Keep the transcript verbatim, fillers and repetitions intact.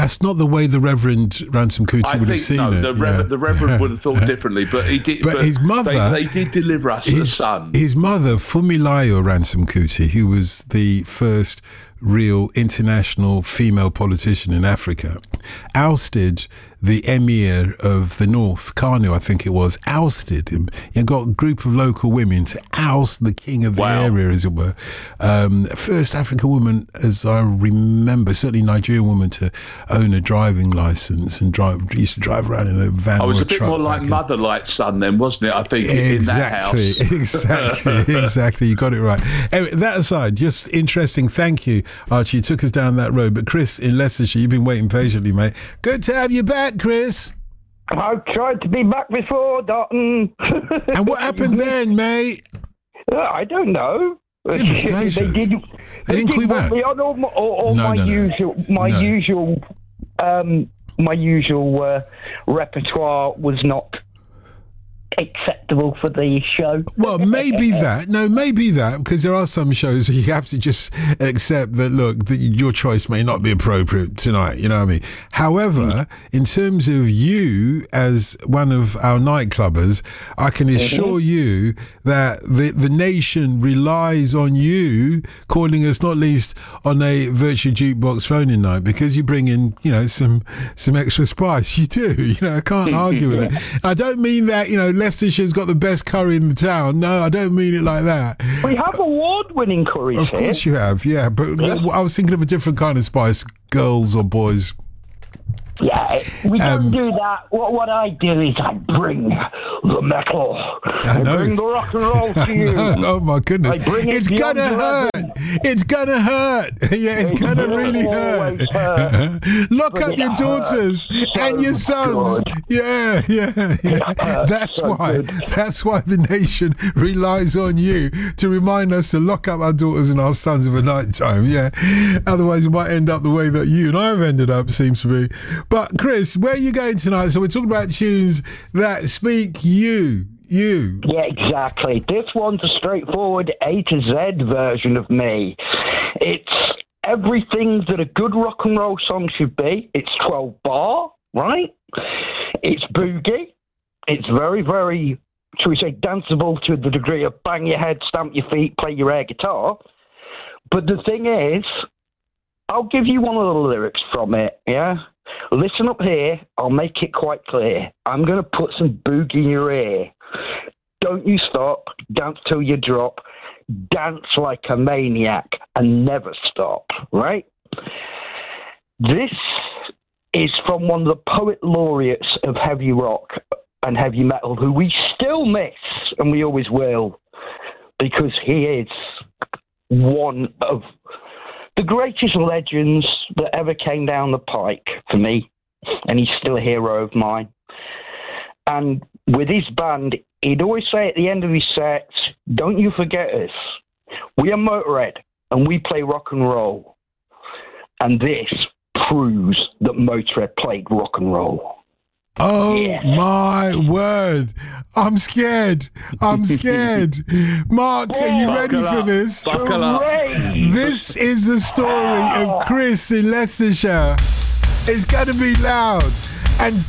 That's not the way the Reverend Ransom Kuti I would think, have seen no, it. The, yeah. Reverend, the Reverend would have thought differently, but he did. But, but his mother, they, they did deliver us his, the son. His mother, Fumilayo Ransom Kuti, who was the first real international female politician in Africa, ousted the emir of the north, Kanu, I think it was, ousted him. You got a group of local women to oust the king of the Wow. area, as it were. Um, first African woman, as I remember, certainly Nigerian woman, to own a driving license and drive. Used to drive around in a van. I was or a bit truck more like back in- Mother Light Son then, wasn't it? I think in that house. Exactly, exactly. You got it right. Anyway, that aside, just interesting. Thank you, Archie. You took us down that road. But Chris in Leicestershire, you've been waiting patiently, mate. Good to have you back, Chris. I've tried to be back before, Dotton. And what happened then, mate? Uh, I don't know. Goodness they gracious. did. They didn't call you want back? me on all my, all, all No, my no, no. usual, my No. usual, um, my usual uh, repertoire was not acceptable for the show. Well, maybe that. No, maybe that, because there are some shows you have to just accept that, look, that your choice may not be appropriate tonight, you know what I mean? However, in terms of you as one of our nightclubbers, I can assure mm-hmm. you that the, the nation relies on you calling us, not least on a virtual jukebox phone-in night, because you bring in, you know, some some extra spice. You do. You know, I can't argue with it. I don't mean that, you know, Leicestershire's got the best curry in the town. No, I don't mean it like that. We have award-winning curries Of here. course you have, yeah. But Yes. I was thinking of a different kind of spice, girls or boys. Yeah, we don't Um, do that. What what I do is I bring the metal. I, know. bring the rock and roll to you. Oh my goodness. I bring it It's beyond gonna hurt. eleven. It's gonna hurt. Yeah, it's It gonna will really always hurt. hurt. Lock But up it your daughters hurts so and your sons. good. Yeah, yeah, yeah. hurts That's so why good. that's why the nation relies on you to remind us to lock up our daughters and our sons of a night time. Yeah. Otherwise it might end up the way that you and I have ended up, seems to be. But Chris, where are you going tonight? So we're talking about tunes that speak you. You. Yeah, exactly. This one's a straightforward A to Z version of me. It's everything that a good rock and roll song should be. It's twelve bar, right? It's boogie. It's very, very, shall we say, danceable to the degree of bang your head, stamp your feet, play your air guitar. But the thing is, I'll give you one of the lyrics from it, yeah? Listen up here, I'll make it quite clear. I'm going to put some boogie in your ear. Don't you stop, dance till you drop, dance like a maniac and never stop, right? This is from one of the poet laureates of heavy rock and heavy metal, who we still miss, and we always will, because he is one of the greatest legends that ever came down the pike for me, and he's still a hero of mine. And with his band, he'd always say at the end of his sets, don't you forget us. We are Motorhead, and we play rock and roll. And this proves that Motorhead played rock and roll. Oh Yeah. my word. I'm scared. I'm scared. Mark, are you ready Buckle for up. this? Buckle up. Hooray! This is the story of Chris in Leicestershire. It's going to be loud. And